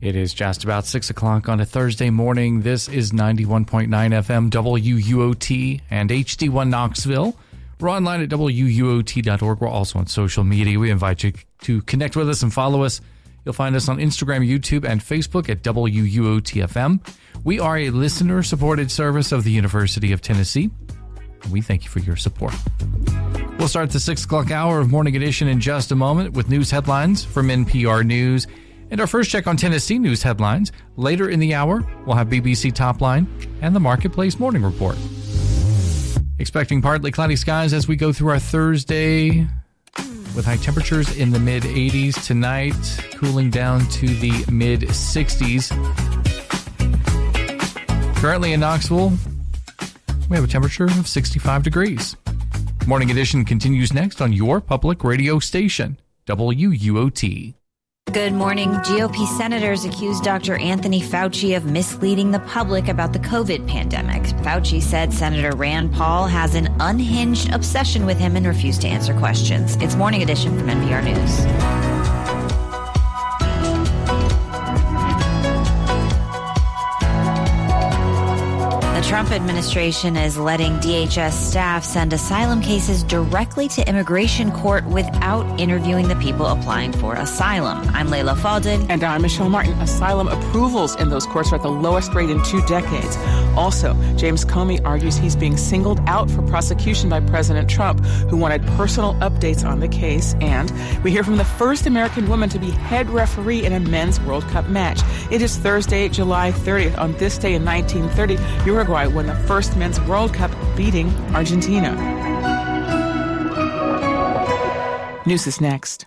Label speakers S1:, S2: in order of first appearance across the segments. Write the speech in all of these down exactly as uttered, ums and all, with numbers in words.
S1: It is just about six o'clock on a Thursday morning. This is ninety-one point nine F M W U O T and H D one Knoxville. We're online at W U O T dot org. We're also on social media. We invite you to connect with us and follow us. You'll find us on Instagram, YouTube, and Facebook at W U O T F M. We are a listener-supported service of the University of Tennessee. We thank you for your support. We'll start the six o'clock hour of Morning Edition in just a moment with news headlines from N P R News. And our first check on Tennessee news headlines. Later in the hour, we'll have B B C Top Line and the Marketplace Morning Report. Expecting partly cloudy skies as we go through our Thursday with high temperatures in the mid eighties tonight, cooling down to the mid sixties. Currently in Knoxville, we have a temperature of sixty-five degrees. Morning Edition continues next on your public radio station, W U O T.
S2: Good morning. G O P senators accused Doctor Anthony Fauci of misleading the public about the COVID pandemic. Fauci said Senator Rand Paul has an unhinged obsession with him and refused to answer questions. It's Morning Edition from N P R News. The Trump administration is letting D H S staff send asylum cases directly to immigration court without interviewing the people applying for asylum. I'm Layla Faldin.
S3: And I'm Michelle Martin. Asylum approvals in those courts are at the lowest rate in two decades. Also, James Comey argues he's being singled out for prosecution by President Trump, who wanted personal updates on the case. And we hear from the first American woman to be head referee in a men's World Cup match. It is Thursday, July thirtieth. On this day in nineteen thirty, Uruguay won the first men's World Cup, beating Argentina. News is next.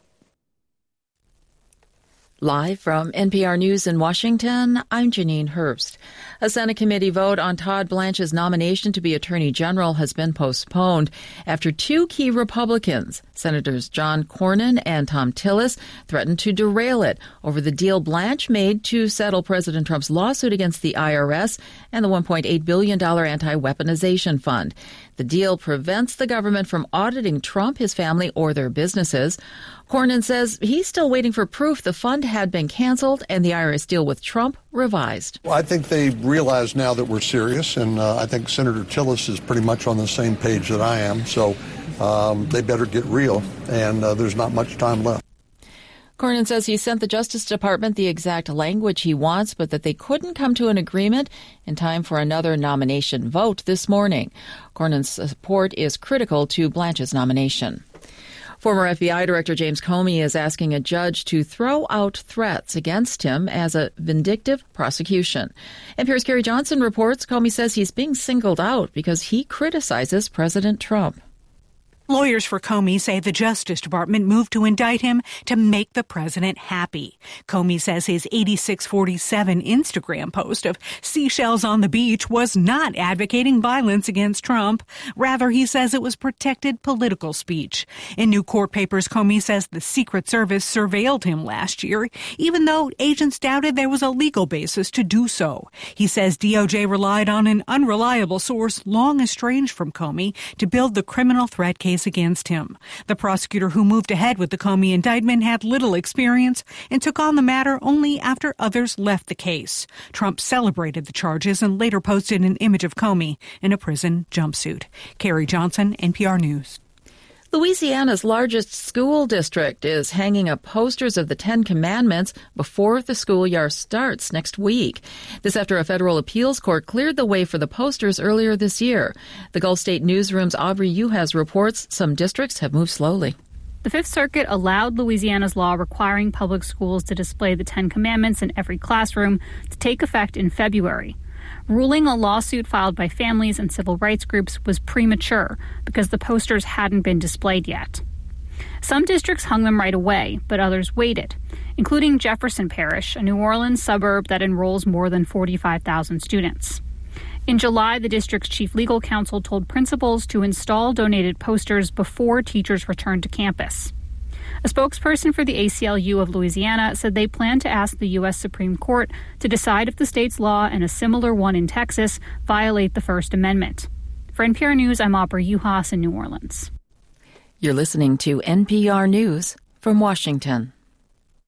S4: Live from N P R News in Washington, I'm Janine Herbst. A Senate committee vote on Todd Blanche's nomination to be Attorney General has been postponed after two key Republicans, Senators John Cornyn and Thom Tillis, threatened to derail it over the deal Blanche made to settle President Trump's lawsuit against the I R S and the one point eight billion dollars anti-weaponization fund. The deal prevents the government from auditing Trump, his family, or their businesses. Cornyn says he's still waiting for proof the fund had been canceled and the I R S deal with Trump revised.
S5: Well, I think they realize now that we're serious, and uh, I think Senator Tillis is pretty much on the same page that I am, so um, they better get real, and uh, there's not much time left.
S4: Cornyn says he sent the Justice Department the exact language he wants, but that they couldn't come to an agreement in time for another nomination vote this morning. Cornyn's support is critical to Blanche's nomination. Former F B I Director James Comey is asking a judge to throw out threats against him as a vindictive prosecution. N P R's Carrie Johnson reports Comey says he's being singled out because he criticizes President Trump.
S6: Lawyers for Comey say the Justice Department moved to indict him to make the president happy. Comey says his eighty-six forty-seven Instagram post of seashells on the beach was not advocating violence against Trump. Rather, he says it was protected political speech. In new court papers, Comey says the Secret Service surveilled him last year, even though agents doubted there was a legal basis to do so. He says D O J relied on an unreliable source long estranged from Comey to build the criminal threat case against him. The prosecutor who moved ahead with the Comey indictment had little experience and took on the matter only after others left the case. Trump celebrated the charges and later posted an image of Comey in a prison jumpsuit. Carrie Johnson, N P R News.
S4: Louisiana's largest school district is hanging up posters of the Ten Commandments before the school year starts next week. This after a federal appeals court cleared the way for the posters earlier this year. The Gulf State Newsroom's Aubrey Juhas reports some districts have moved slowly.
S7: The Fifth Circuit allowed Louisiana's law requiring public schools to display the Ten Commandments in every classroom to take effect in February. Ruling a lawsuit filed by families and civil rights groups was premature because the posters hadn't been displayed yet. Some districts hung them right away, but others waited, including Jefferson Parish, a New Orleans suburb that enrolls more than forty-five thousand students. In July, the district's chief legal counsel told principals to install donated posters before teachers returned to campus. A spokesperson for the A C L U of Louisiana said they plan to ask the U S Supreme Court to decide if the state's law and a similar one in Texas violate the First Amendment. For N P R News, I'm Aubrey Juhas in New Orleans.
S4: You're listening to N P R News from Washington.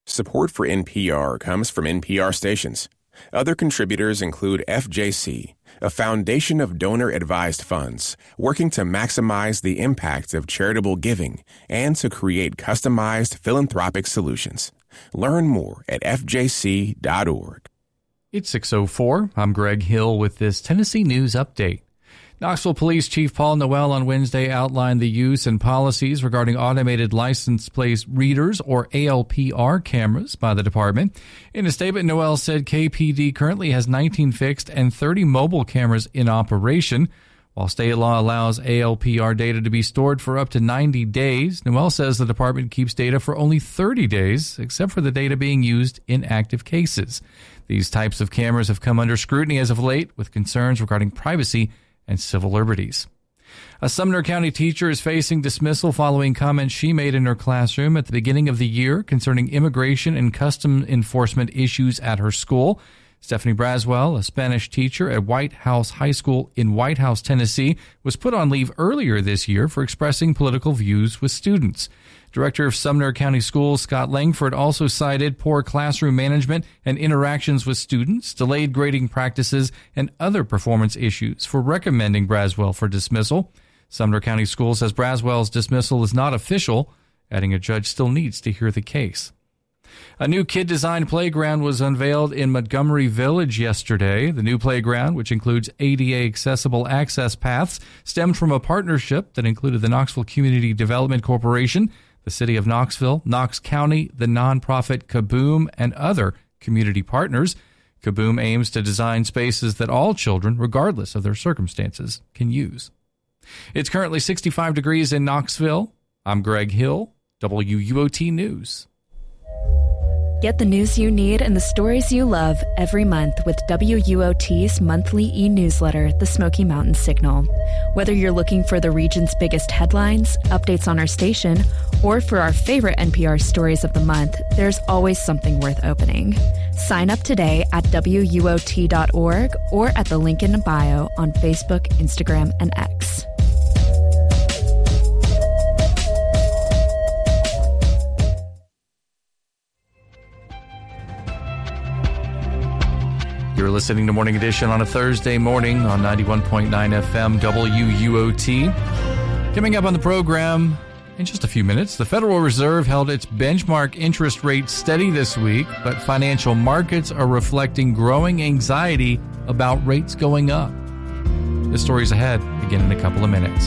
S8: Support for N P R comes from N P R stations. Other contributors include F J C, a foundation of donor-advised funds working to maximize the impact of charitable giving and to create customized philanthropic solutions. Learn more at f j c dot org.
S1: It's six oh four. I'm Greg Hill with this Tennessee News Update. Knoxville Police Chief Paul Noel on Wednesday outlined the use and policies regarding automated license plate readers, or A L P R cameras, by the department. In a statement, Noel said K P D currently has nineteen fixed and thirty mobile cameras in operation. While state law allows A L P R data to be stored for up to ninety days, Noel says the department keeps data for only thirty days, except for the data being used in active cases. These types of cameras have come under scrutiny as of late, with concerns regarding privacy and civil liberties. A Sumner County teacher is facing dismissal following comments she made in her classroom at the beginning of the year concerning immigration and custom enforcement issues at her school. Stephanie Braswell, a Spanish teacher at White House High School in White House, Tennessee, was put on leave earlier this year for expressing political views with students. Director of Sumner County Schools, Scott Langford, also cited poor classroom management and interactions with students, delayed grading practices, and other performance issues for recommending Braswell for dismissal. Sumner County Schools says Braswell's dismissal is not official, adding a judge still needs to hear the case. A new kid-designed playground was unveiled in Montgomery Village yesterday. The new playground, which includes A D A-accessible access paths, stemmed from a partnership that included the Knoxville Community Development Corporation, the City of Knoxville, Knox County, the nonprofit Kaboom, and other community partners. Kaboom aims to design spaces that all children, regardless of their circumstances, can use. It's currently sixty-five degrees in Knoxville. I'm Greg Hill, W U O T News.
S9: Get the news you need and the stories you love every month with W U O T's monthly e-newsletter, The Smoky Mountain Signal. Whether you're looking for the region's biggest headlines, updates on our station, or for our favorite N P R stories of the month, there's always something worth opening. Sign up today at W U O T dot org or at the link in the bio on Facebook, Instagram, and X.
S1: You're listening to Morning Edition on a Thursday morning on ninety-one point nine F M W U O T. Coming up on the program in just a few minutes, the Federal Reserve held its benchmark interest rate steady this week, but financial markets are reflecting growing anxiety about rates going up. This story's ahead, begin in a couple of minutes.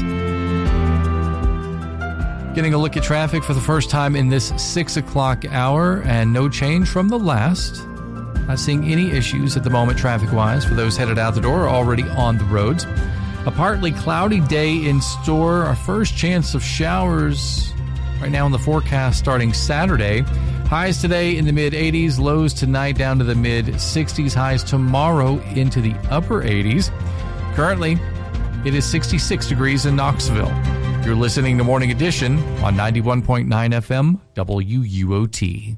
S1: Getting a look at traffic for the first time in this six o'clock hour, and no change from the last. Not seeing any issues at the moment traffic-wise for those headed out the door or already on the roads. A partly cloudy day in store. Our first chance of showers right now in the forecast starting Saturday. Highs today in the mid-eighties, lows tonight down to the mid-sixties, highs tomorrow into the upper eighties. Currently, it is sixty-six degrees in Knoxville. You're listening to Morning Edition on ninety-one point nine F M W U O T.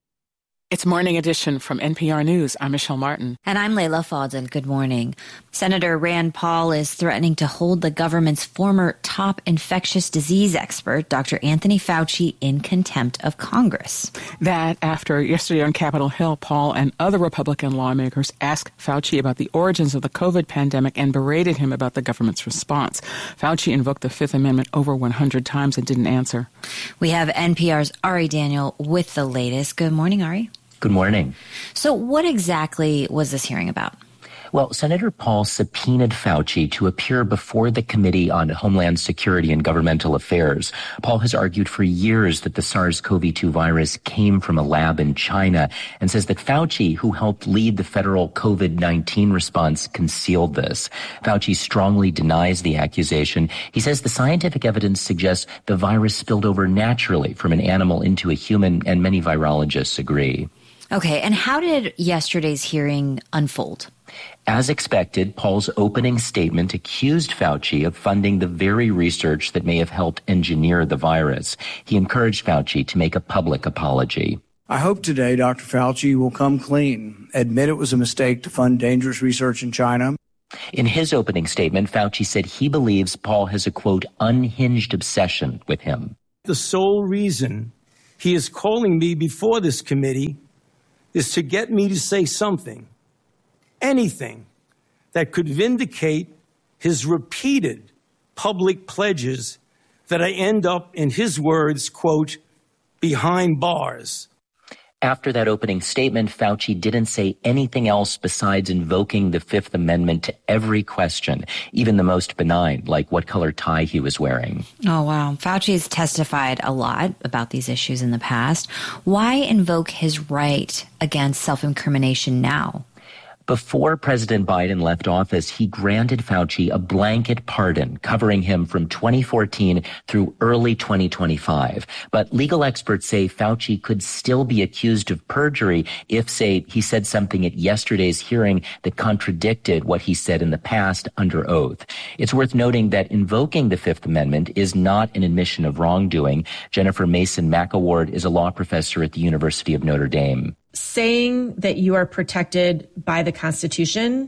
S3: It's Morning Edition from N P R News. I'm Michelle Martin.
S2: And I'm Layla Fadel. Good morning. Senator Rand Paul is threatening to hold the government's former top infectious disease expert, Doctor Anthony Fauci, in contempt of Congress.
S3: That after yesterday on Capitol Hill, Paul and other Republican lawmakers asked Fauci about the origins of the COVID pandemic and berated him about the government's response. Fauci invoked the Fifth Amendment over one hundred times and didn't answer.
S2: We have N P R's Ari Daniel with the latest. Good morning, Ari.
S10: Good morning.
S2: So what exactly was this hearing about?
S10: Well, Senator Paul subpoenaed Fauci to appear before the Committee on Homeland Security and Governmental Affairs. Paul has argued for years that the SARS-C o V two virus came from a lab in China and says that Fauci, who helped lead the federal COVID nineteen response, concealed this. Fauci strongly denies the accusation. He says the scientific evidence suggests the virus spilled over naturally from an animal into a human, and many virologists agree.
S2: Okay, and how did yesterday's hearing unfold?
S10: As expected, Paul's opening statement accused Fauci of funding the very research that may have helped engineer the virus. He encouraged Fauci to make a public apology.
S11: I hope today Doctor Fauci will come clean, admit it was a mistake to fund dangerous research in China.
S10: In his opening statement, Fauci said he believes Paul has a, quote, unhinged obsession with him.
S12: The sole reason he is calling me before this committee is to get me to say something, anything, that could vindicate his repeated public pledges that I end up, in his words, quote, behind bars.
S10: After that opening statement, Fauci didn't say anything else besides invoking the Fifth Amendment to every question, even the most benign, like what color tie he was wearing.
S2: Oh, wow. Fauci's testified a lot about these issues in the past. Why invoke his right against self-incrimination now?
S10: Before President Biden left office, he granted Fauci a blanket pardon covering him from twenty fourteen through early twenty twenty-five. But legal experts say Fauci could still be accused of perjury if, say, he said something at yesterday's hearing that contradicted what he said in the past under oath. It's worth noting that invoking the Fifth Amendment is not an admission of wrongdoing. Jennifer Mason McAward is a law professor at the University of Notre Dame.
S13: Saying that you are protected by the Constitution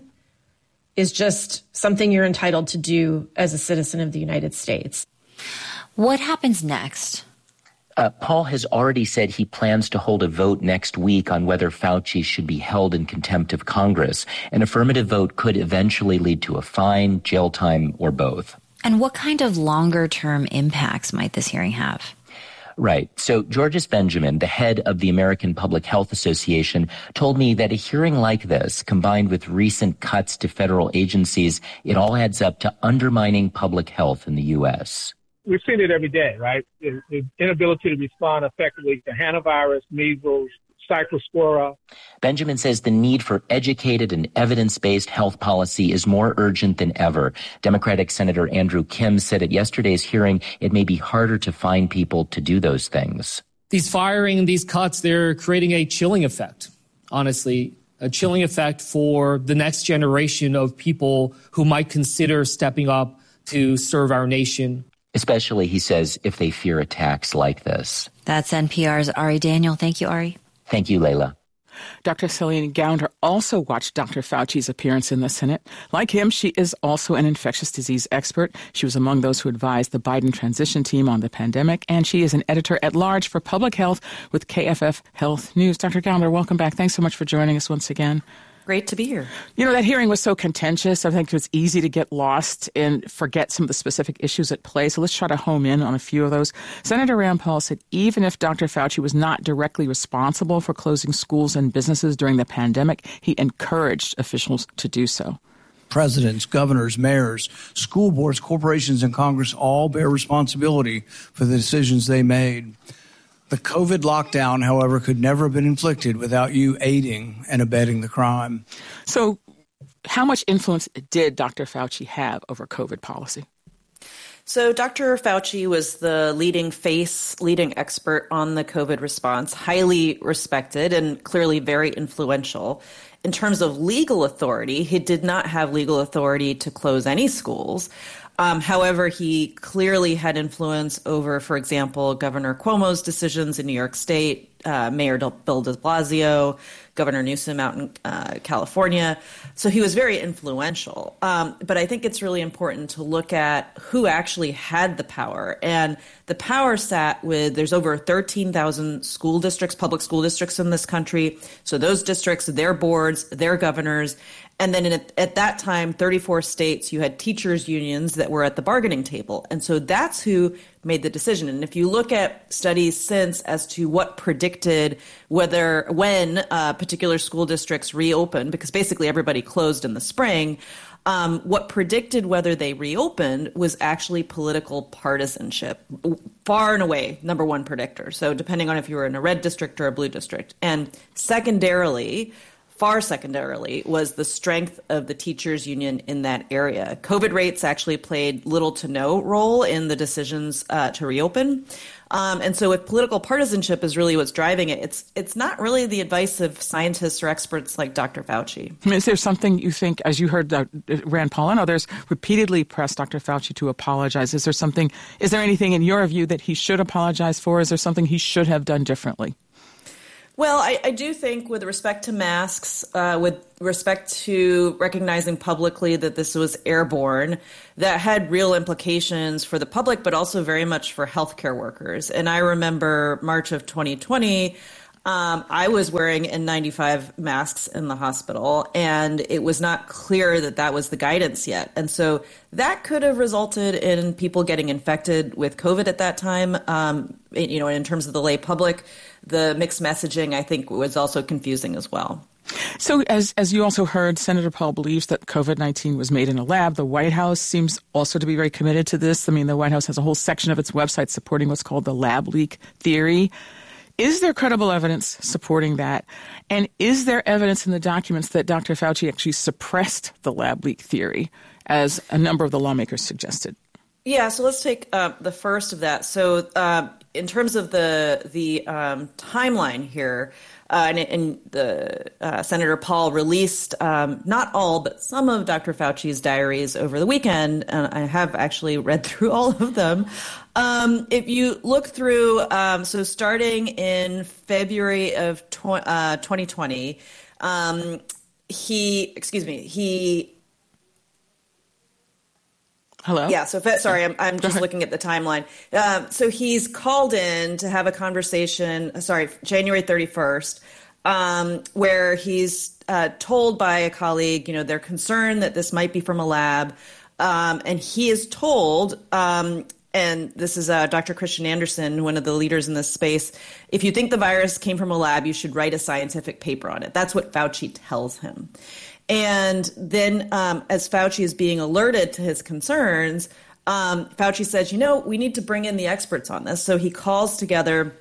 S13: is just something you're entitled to do as a citizen of the United States.
S2: What happens next?
S10: Uh, Paul has already said he plans to hold a vote next week on whether Fauci should be held in contempt of Congress. An affirmative vote could eventually lead to a fine, jail time, or both.
S2: And what kind of longer-term impacts might this hearing have?
S10: Right. So Georges Benjamin, the head of the American Public Health Association, told me that a hearing like this, combined with recent cuts to federal agencies, it all adds up to undermining public health in the U S.
S14: We've seen it every day, right? The, the inability to respond effectively to hantavirus, measles, cyclospora.
S10: Benjamin says the need for educated and evidence-based health policy is more urgent than ever. Democratic Senator Andrew Kim said at yesterday's hearing it may be harder to find people to do those things.
S15: These firing and these cuts, they're creating a chilling effect, honestly, a chilling effect for the next generation of people who might consider stepping up to serve our nation.
S10: Especially, he says, if they fear attacks like this.
S2: That's N P R's Ari Daniel. Thank you, Ari.
S10: Thank you, Layla.
S3: Doctor Celine Gounder also watched Doctor Fauci's appearance in the Senate. Like him, she is also an infectious disease expert. She was among those who advised the Biden transition team on the pandemic, and she is an editor-at-large for public health with K F F Health News. Doctor Gounder, welcome back. Thanks so much for joining us once again.
S16: Great to be here.
S3: You know, that hearing was so contentious. I think it was easy to get lost and forget some of the specific issues at play. So let's try to home in on a few of those. Senator Rand Paul said even if Doctor Fauci was not directly responsible for closing schools and businesses during the pandemic, he encouraged officials to do so.
S11: Presidents, governors, mayors, school boards, corporations, and Congress all bear responsibility for the decisions they made. The COVID lockdown, however, could never have been inflicted without you aiding and abetting the crime.
S3: So how much influence did Doctor Fauci have over COVID policy?
S16: So Doctor Fauci was the leading face, leading expert on the COVID response, highly respected and clearly very influential. In terms of legal authority, he did not have legal authority to close any schools. Um, however, he clearly had influence over, for example, Governor Cuomo's decisions in New York State, uh, Mayor Bill de Blasio, Governor Newsom out in uh, California. So he was very influential. Um, but I think it's really important to look at who actually had the power. And the power sat with, there's over thirteen thousand school districts, public school districts in this country. So those districts, their boards, their governors. And then in, at that time, thirty-four states, you had teachers' unions that were at the bargaining table. And so that's who made the decision. And if you look at studies since as to what predicted whether, when uh, particular school districts reopened, because basically everybody closed in the spring, um, what predicted whether they reopened was actually political partisanship, far and away number one predictor. So depending on if you were in a red district or a blue district. And secondarily, Far secondarily was the strength of the teachers union in that area. COVID rates actually played little to no role in the decisions uh, to reopen. Um, and so if political partisanship is really what's driving it, it's it's not really the advice of scientists or experts like Doctor Fauci.
S3: I mean, is there something you think, as you heard uh, Rand Paul and others repeatedly press Doctor Fauci to apologize, is there something, is there anything in your view that he should apologize for? Is there something he should have done differently?
S16: Well, I, I do think with respect to masks, uh, with respect to recognizing publicly that this was airborne, that had real implications for the public, but also very much for healthcare workers. And I remember March of twenty twenty, um, I was wearing N ninety-five masks in the hospital, and it was not clear that that was the guidance yet. And so that could have resulted in people getting infected with COVID at that time. Um, you know, in terms of the lay public, the mixed messaging, I think, was also confusing as well.
S3: So as as you also heard, Senator Paul believes that COVID nineteen was made in a lab. The White House seems also to be very committed to this. I mean, the White House has a whole section of its website supporting what's called the lab leak theory. Is there credible evidence supporting that? And is there evidence in the documents that Doctor Fauci actually suppressed the lab leak theory, as a number of the lawmakers suggested?
S16: Yeah, so let's take uh, the first of that. So uh, in terms of the the um, timeline here, uh, and, and the uh, Senator Paul released um, not all, but some of Doctor Fauci's diaries over the weekend, and I have actually read through all of them. Um, if you look through, um, so starting in February of tw- uh, twenty twenty, um, he, excuse me, he...
S3: Hello?
S16: Yeah, so sorry, I'm, I'm just looking at the timeline. Um, so he's called in to have a conversation, sorry, January thirty-first, um, where he's uh, told by a colleague, you know, they're concerned that this might be from a lab. Um, and he is told, um, and this is uh, Doctor Christian Anderson, one of the leaders in this space, if you think the virus came from a lab, you should write a scientific paper on it. That's what Fauci tells him. And then um, as Fauci is being alerted to his concerns, um, Fauci says, you know, we need to bring in the experts on this. So he calls together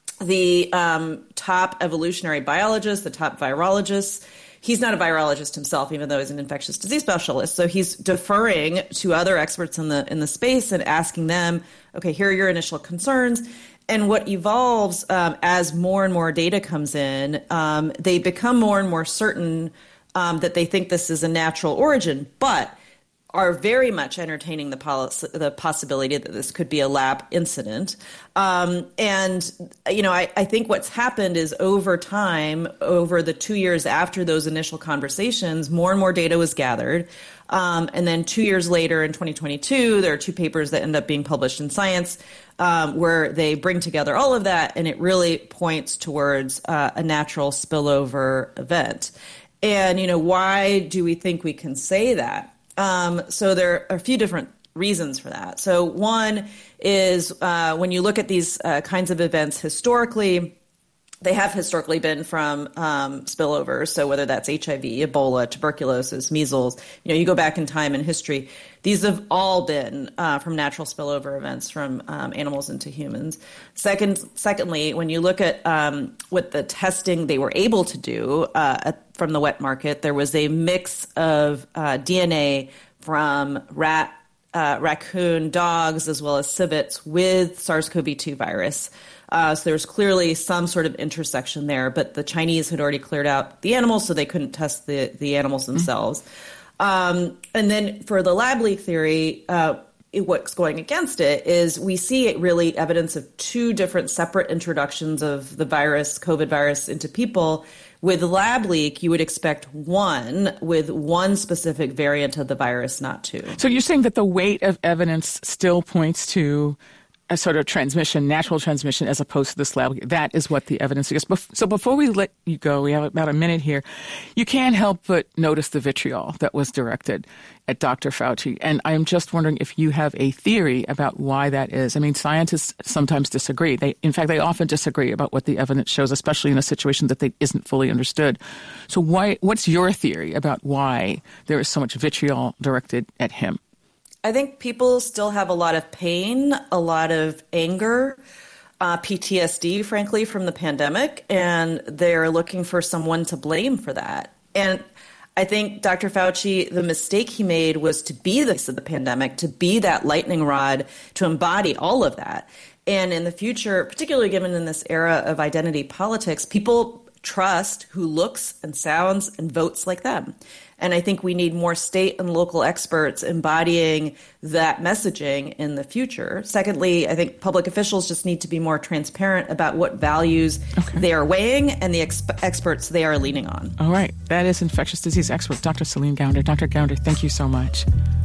S16: the um, top evolutionary biologists, the top virologists. He's not a virologist himself, even though he's an infectious disease specialist. So he's deferring to other experts in the in the space and asking them, okay, here are your initial concerns. And what evolves um, as more and more data comes in, um, they become more and more certain Um, that they think this is a natural origin, but are very much entertaining the, policy, the possibility that this could be a lab incident. Um, and, you know, I, I think what's happened is over time, over the two years after those initial conversations, more and more data was gathered. Um, and then two years later in twenty twenty-two, there are two papers that end up being published in Science um, where they bring together all of that, and it really points towards uh, a natural spillover event. And, you know, why do we think we can say that? Um, so there are a few different reasons for that. So one is uh, when you look at these uh, kinds of events historically, they have historically been from um, spillovers. So whether that's H I V, Ebola, tuberculosis, measles, you know, you go back in time in history, these have all been uh, from natural spillover events from um, animals into humans. Second, secondly, when you look at um, what the testing they were able to do uh, at, from the wet market, there was a mix of uh, D N A from rat, uh, raccoon, dogs, as well as civets with SARS-CoV two virus. Uh, so there's clearly some sort of intersection there, but the Chinese had already cleared out the animals, so they couldn't test the, the animals themselves. Mm-hmm. Um, and then for the lab leak theory, uh, it, what's going against it is we see really evidence of two different separate introductions of the virus, COVID virus, into people. With lab leak, you would expect one with one specific variant of the virus, not two.
S3: So you're saying that the weight of evidence still points to a sort of transmission, natural transmission, as opposed to this lab. That is what the evidence is. So before we let you go, we have about a minute here. You can't help but notice the vitriol that was directed at Doctor Fauci. And I'm just wondering if you have a theory about why that is. I mean, scientists sometimes disagree. They, in fact, they often disagree about what the evidence shows, especially in a situation that they isn't fully understood. So why? What's your theory about why there is so much vitriol directed at him?
S16: I think people still have a lot of pain, a lot of anger, uh, P T S D, frankly, from the pandemic, and they're looking for someone to blame for that. And I think Doctor Fauci, the mistake he made was to be the face of the pandemic, to be that lightning rod, to embody all of that. And in the future, particularly given in this era of identity politics, people trust who looks and sounds and votes like them. And I think we need more state and local experts embodying that messaging in the future. Secondly, I think public officials just need to be more transparent about what values okay. they are weighing and the ex- experts they are leaning on.
S3: All right. That is infectious disease expert Doctor Celine Gounder. Doctor Gounder, thank you so much.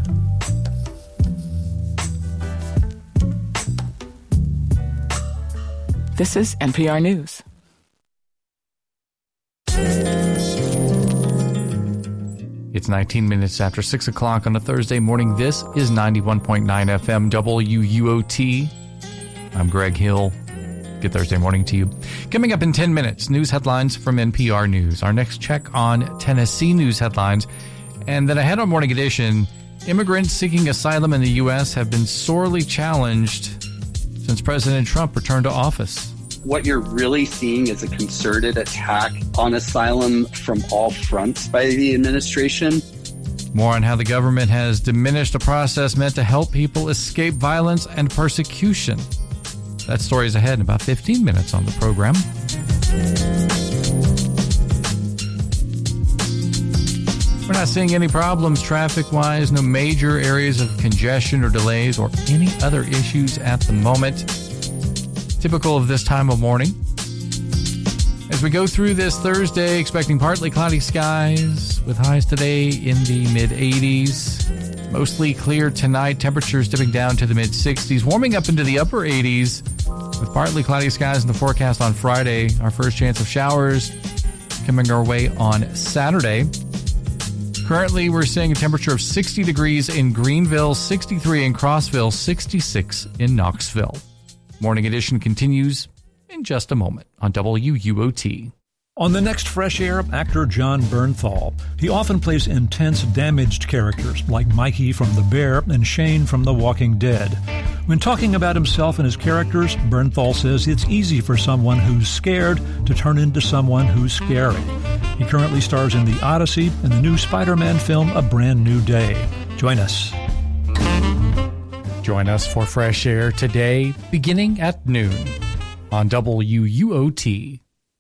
S3: This is N P R News.
S1: It's nineteen minutes after six o'clock on a Thursday morning. This is ninety-one point nine F M W U O T. I'm Greg Hill. Good Thursday morning to you. Coming up in ten minutes, news headlines from N P R News. Our next check on Tennessee news headlines. And then ahead on Morning Edition, immigrants seeking asylum in the U S have been sorely challenged since President Trump returned to office.
S17: What you're really seeing is a concerted attack on asylum from all fronts by the administration.
S1: More on how the government has diminished a process meant to help people escape violence and persecution. That story is ahead in about fifteen minutes on the program. We're not seeing any problems traffic-wise, no major areas of congestion or delays or any other issues at the moment. Typical of this time of morning. As we go through this Thursday, expecting partly cloudy skies with highs today in the mid eighties. Mostly clear tonight, temperatures dipping down to the mid sixties, warming up into the upper eighties with partly cloudy skies in the forecast on Friday. Our first chance of showers coming our way on Saturday. Currently, we're seeing a temperature of sixty degrees in Greenville, sixty-three in Crossville, sixty-six in Knoxville. Morning Edition continues in just a moment on W U O T.
S18: On the next Fresh Air, actor Jon Bernthal. He often plays intense, damaged characters like Mikey from The Bear and Shane from The Walking Dead. When talking about himself and his characters, Bernthal says it's easy for someone who's scared to turn into someone who's scary. He currently stars in The Odyssey and the new Spider-Man film A Brand New Day. Join us.
S1: Join us for Fresh Air today, beginning at noon on W U O T.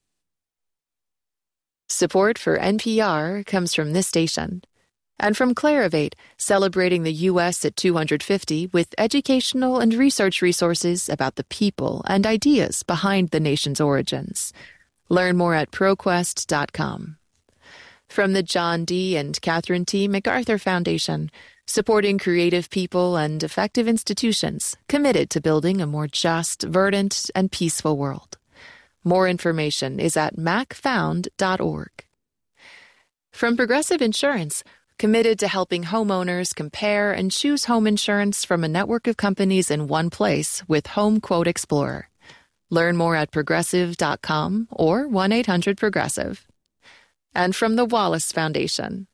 S19: Support for N P R comes from this station and from Clarivate, celebrating the U S at two hundred fifty with educational and research resources about the people and ideas behind the nation's origins. Learn more at ProQuest dot com. From the John D. and Catherine T. MacArthur Foundation, supporting creative people and effective institutions committed to building a more just, verdant, and peaceful world. More information is at mac found dot org. From Progressive Insurance, committed to helping homeowners compare and choose home insurance from a network of companies in one place with Home Quote Explorer. Learn more at progressive dot com or one eight hundred progressive. And from the Wallace Foundation.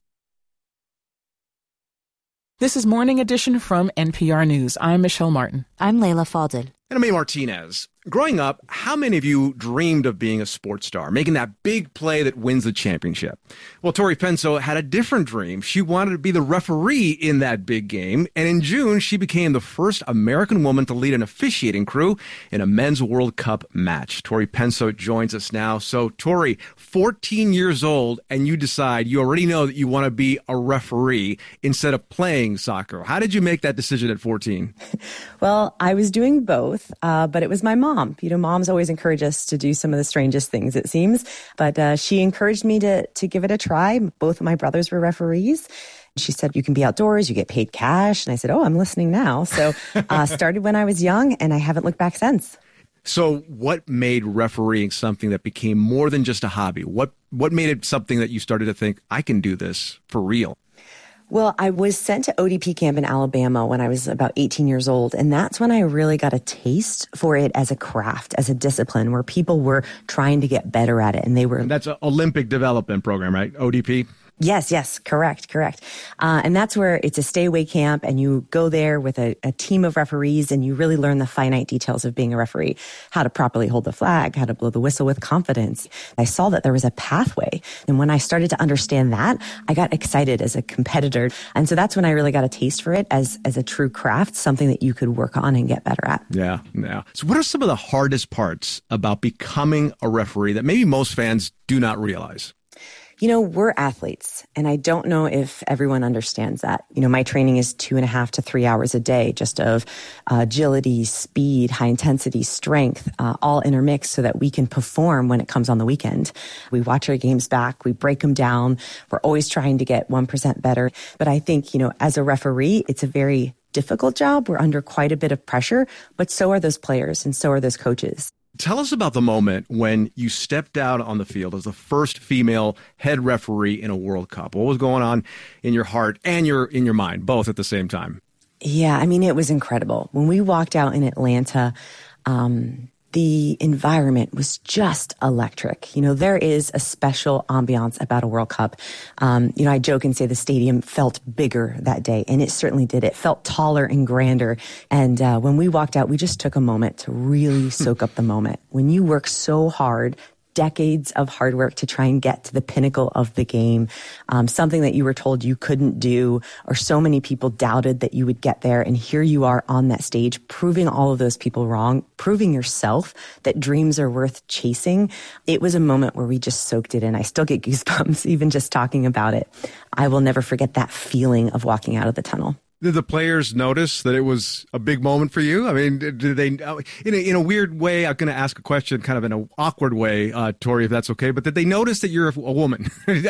S3: This is Morning Edition from N P R News. I'm Michelle Martin.
S20: I'm Layla Fadel.
S21: And I'm A. Martinez. Growing up, how many of you dreamed of being a sports star, making that big play that wins the championship? Well, Tori Penso had a different dream. She wanted to be the referee in that big game. And in June, she became the first American woman to lead an officiating crew in a men's World Cup match. Tori Penso joins us now. So, Tori, fourteen years old, and you decide, you already know that you want to be a referee instead of playing soccer. How did you make that decision at fourteen?
S20: Well, I was doing both, uh, but it was my mom. You know, moms always encourage us to do some of the strangest things, it seems. But uh, she encouraged me to to give it a try. Both of my brothers were referees. She said, you can be outdoors, you get paid cash. And I said, oh, I'm listening now. So uh, started when I was young, and I haven't looked back since.
S21: So what made refereeing something that became more than just a hobby? What what made it something that you started to think, I can do this for real?
S20: Well, I was sent to O D P camp in Alabama when I was about eighteen years old. And that's when I really got a taste for it as a craft, as a discipline where people were trying to get better at it. And they were.
S21: And that's an Olympic development program, right? O D P?
S20: Yes, yes, correct, correct. Uh, and that's where it's a stay away camp, and you go there with a, a team of referees, and you really learn the finite details of being a referee, how to properly hold the flag, how to blow the whistle with confidence. I saw that there was a pathway. And when I started to understand that, I got excited as a competitor. And so that's when I really got a taste for it as, as a true craft, something that you could work on and get better at.
S21: Yeah, yeah. So what are some of the hardest parts about becoming a referee that maybe most fans do not realize?
S20: You know, we're athletes, and I don't know if everyone understands that. You know, my training is two and a half to three hours a day, just of uh, agility, speed, high intensity, strength, uh, all intermixed so that we can perform when it comes on the weekend. We watch our games back, we break them down. We're always trying to get one percent better. But I think, you know, as a referee, it's a very difficult job. We're under quite a bit of pressure, but so are those players and so are those coaches.
S21: Tell us about the moment when you stepped out on the field as the first female head referee in a World Cup. What was going on in your heart and your in your mind, both at the same time?
S20: Yeah, I mean, it was incredible. When we walked out in Atlanta, um, the environment was just electric. You know, there is a special ambiance about a World Cup. Um, you know, I joke and say the stadium felt bigger that day, and it certainly did. It felt taller and grander. And uh, when we walked out, we just took a moment to really soak up the moment. When you work so hard, decades of hard work to try and get to the pinnacle of the game, um, something that you were told you couldn't do, or so many people doubted that you would get there. And here you are on that stage, proving all of those people wrong, proving yourself that dreams are worth chasing. It was a moment where we just soaked it in. I still get goosebumps even just talking about it. I will never forget that feeling of walking out of the tunnel.
S21: Did the players notice that it was a big moment for you? I mean, did they, in a, in a weird way, I'm going to ask a question kind of in an awkward way, uh, Tori, if that's okay, but did they notice that you're a woman?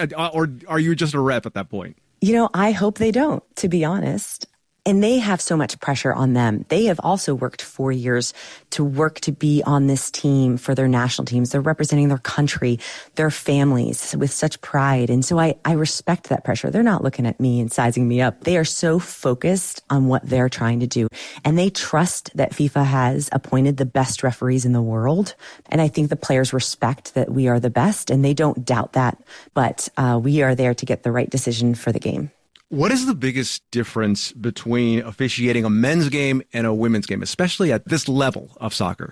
S21: Or are you just a rep at that point?
S20: You know, I hope they don't, to be honest. And they have so much pressure on them. They have also worked four years to work to be on this team for their national teams. They're representing their country, their families with such pride. And so I, I respect that pressure. They're not looking at me and sizing me up. They are so focused on what they're trying to do. And they trust that FIFA has appointed the best referees in the world. And I think the players respect that we are the best, and they don't doubt that. But uh, we are there to get the right decision for the game.
S21: What is the biggest difference between officiating a men's game and a women's game, especially at this level of soccer?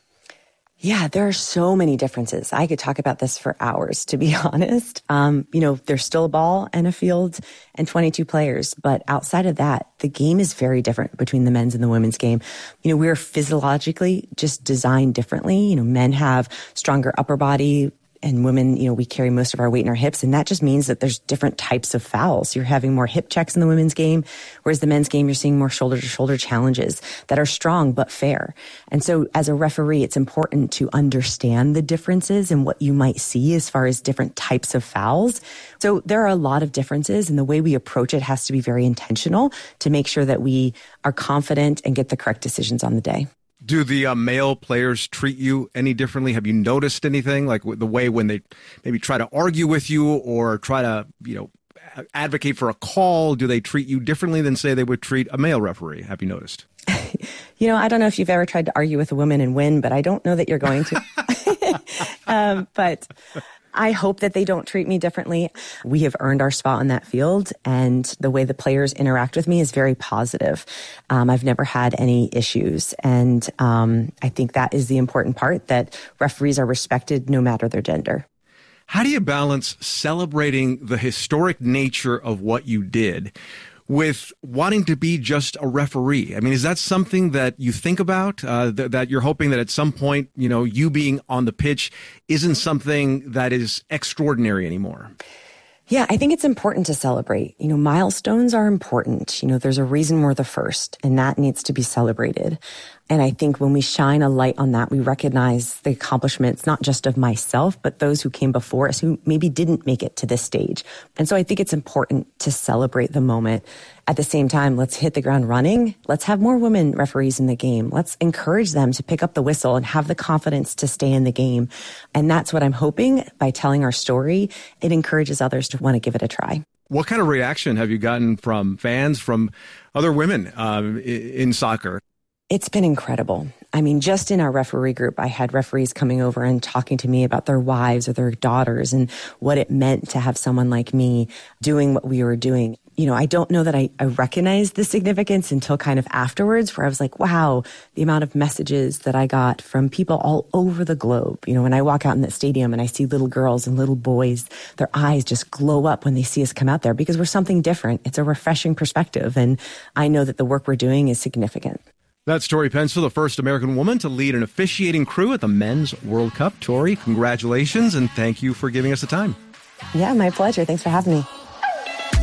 S20: Yeah, there are so many differences. I could talk about this for hours, to be honest. Um, you know, there's still a ball and a field and twenty-two players. But outside of that, the game is very different between the men's and the women's game. You know, we're physiologically just designed differently. You know, men have stronger upper body, and women, you know, we carry most of our weight in our hips. And that just means that there's different types of fouls. You're having more hip checks in the women's game, whereas the men's game, you're seeing more shoulder to shoulder challenges that are strong but fair. And so as a referee, it's important to understand the differences and what you might see as far as different types of fouls. So there are a lot of differences, and the way we approach it has to be very intentional to make sure that we are confident and get the correct decisions on the day.
S21: Do the uh, male players treat you any differently? Have you noticed anything, like the way when they maybe try to argue with you or try to, you know, advocate for a call? Do they treat you differently than, say, they would treat a male referee? Have you noticed?
S20: You know, I don't know if you've ever tried to argue with a woman and win, but I don't know that you're going to. um, but I hope that they don't treat me differently. We have earned our spot on that field, and the way the players interact with me is very positive. Um, I've never had any issues, and um, I think that is the important part, that referees are respected no matter their gender.
S21: How do you balance celebrating the historic nature of what you did with wanting to be just a referee? I mean, is that something that you think about, uh, th- that you're hoping that at some point, you know, you being on the pitch isn't something that is extraordinary anymore?
S20: Yeah, I think it's important to celebrate. You know, milestones are important. You know, there's a reason we're the first, and that needs to be celebrated. And I think when we shine a light on that, we recognize the accomplishments, not just of myself, but those who came before us who maybe didn't make it to this stage. And so I think it's important to celebrate the moment. At the same time, let's hit the ground running. Let's have more women referees in the game. Let's encourage them to pick up the whistle and have the confidence to stay in the game. And that's what I'm hoping by telling our story. It encourages others to want to give it a try.
S21: What kind of reaction have you gotten from fans, from other women um, in soccer?
S20: It's been incredible. I mean, just in our referee group, I had referees coming over and talking to me about their wives or their daughters and what it meant to have someone like me doing what we were doing. You know, I don't know that I, I recognized the significance until kind of afterwards, where I was like, wow, the amount of messages that I got from people all over the globe. You know, when I walk out in that stadium and I see little girls and little boys, their eyes just glow up when they see us come out there because we're something different. It's a refreshing perspective. And I know that the work we're doing is significant.
S21: That's Tori Pensill, the first American woman to lead an officiating crew at the Men's World Cup. Tori, congratulations, and thank you for giving us the time.
S20: Yeah, my pleasure. Thanks for having me.